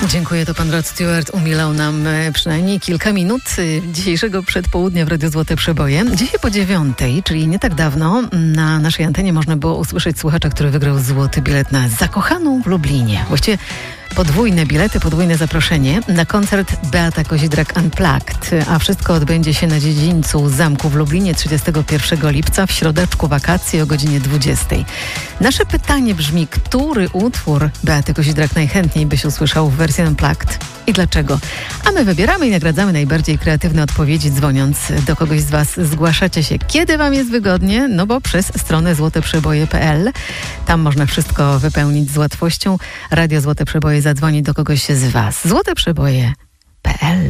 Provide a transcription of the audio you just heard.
Dziękuję, to pan Rod Stewart umilał nam przynajmniej kilka minut dzisiejszego przedpołudnia w Radiu Złote Przeboje. Dzisiaj po 9:00, czyli nie tak dawno, na naszej antenie można było usłyszeć słuchacza, który wygrał złoty bilet na Zakochaną w Lublinie. Właściwie podwójne bilety, podwójne zaproszenie na koncert Beata Kozidrak Unplugged, a wszystko odbędzie się na dziedzińcu zamku w Lublinie 31 lipca w środeczku wakacji o godzinie 20:00. Nasze pytanie brzmi, który utwór Beaty Kozidrak najchętniej byś usłyszał w wersji Unplugged i dlaczego? A my wybieramy i nagradzamy najbardziej kreatywne odpowiedzi, dzwoniąc do kogoś z was. Zgłaszacie się, kiedy wam jest wygodnie, no bo przez stronę złoteprzeboje.pl. Tam można wszystko wypełnić z łatwością. Radio Złote Przeboje zadzwoni do kogoś z was. złoteprzeboje.pl